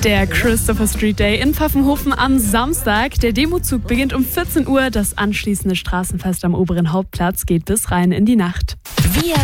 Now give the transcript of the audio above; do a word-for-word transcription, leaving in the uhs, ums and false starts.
Der Christopher Street Day in Pfaffenhofen am Samstag. Der Demozug beginnt um vierzehn Uhr. Das anschließende Straßenfest am oberen Hauptplatz geht bis rein in die Nacht. Wir